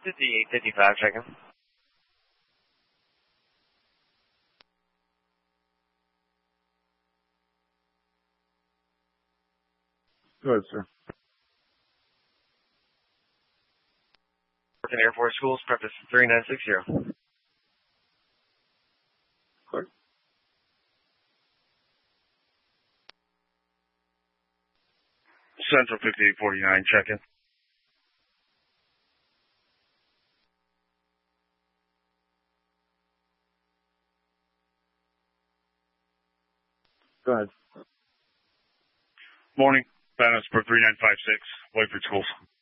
5855, checking. Go ahead, sir. Air Force Schools, Preface 3960. Clear. Central 5849, checking. Go ahead. Morning. Bannosburg 3956, Whiteford Schools.